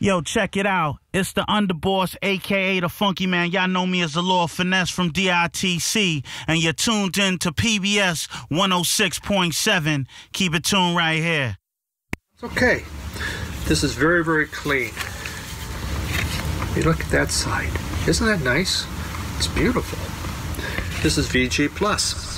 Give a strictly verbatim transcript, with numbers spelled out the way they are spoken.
Yo, check it out. It's the Underboss, a k a the Funky Man. Y'all know me as the Lord Finesse from D I T C. And you're tuned in to P B S one oh six point seven. Keep it tuned right here. Okay. This is very, very clean. You look at that side. Isn't that nice? It's beautiful. This is V G Plus.